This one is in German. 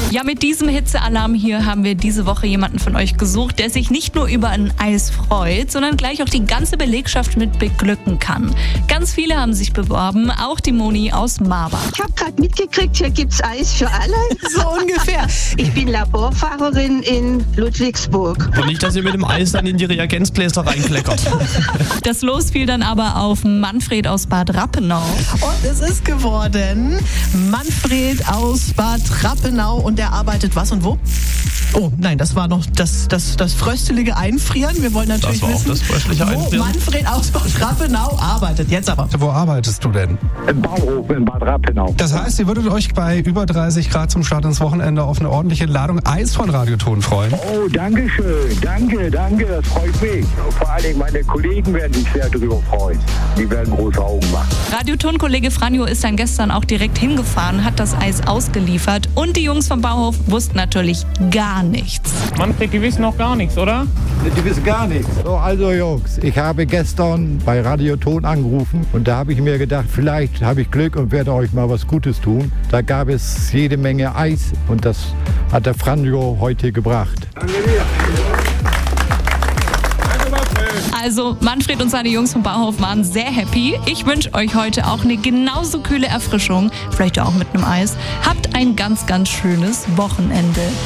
Ja, mit diesem Hitzealarm hier haben wir diese Woche jemanden von euch gesucht, der sich nicht nur über ein Eis freut, sondern gleich auch die ganze Belegschaft mit beglücken kann. Ganz viele haben sich beworben, auch die Moni aus Marbach. Ich habe gerade mitgekriegt, hier gibt's Eis für alle. So ungefähr. Ich bin Laborfahrerin in Ludwigsburg. Und nicht, dass ihr mit dem Eis dann in die Reagenzbläser reinkleckert. Das Los fiel dann aber auf Manfred aus Bad Rappenau. Und es ist geworden Manfred aus Bad Rappenau und der arbeitet was und wo? Oh nein, das war noch das fröstelige Einfrieren. Wir wollen natürlich Das war auch wissen, das fröstliche wo Einfrieren. Manfred aus Bad Rappenau arbeitet. Jetzt aber. Wo arbeitest du denn? Im Bauhof in Bad Rappenau. Das heißt, ihr würdet euch bei über 30 Grad zum Start ins Wochenende auf eine ordentliche Ladung Eis von Radioton freuen. Oh, danke schön. Danke, das freut mich. Vor allen Dingen meine Kollegen werden sich sehr darüber freuen. Die werden große Augen machen. Radioton-Kollege Franjo ist dann gestern auch direkt hingefahren, hat das Eis ausgeliefert und die Jungs vom Bauhof wussten natürlich gar nichts. Manfred, die wissen noch gar nichts, oder? Die wissen gar nichts. So, also Jungs, ich habe gestern bei Radioton angerufen und da habe ich mir gedacht, vielleicht habe ich Glück und werde euch mal was Gutes tun. Da gab es jede Menge Eis und das hat der Franjo heute gebracht. Danke dir. Also Manfred und seine Jungs vom Bauhof waren sehr happy. Ich wünsche euch heute auch eine genauso kühle Erfrischung, vielleicht auch mit einem Eis. Habt ein ganz, ganz schönes Wochenende.